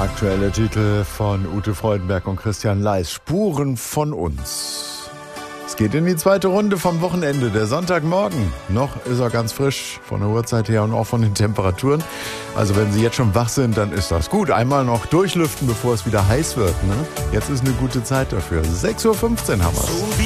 Aktuelle Titel von Ute Freudenberg und Christian Leis. Spuren von uns. Es geht in die zweite Runde vom Wochenende, der Sonntagmorgen. Noch ist er ganz frisch von der Uhrzeit her und auch von den Temperaturen. Also wenn Sie jetzt schon wach sind, dann ist das gut. Einmal noch durchlüften, bevor es wieder heiß wird. Ne? Jetzt ist eine gute Zeit dafür. 6:15 Uhr haben wir es.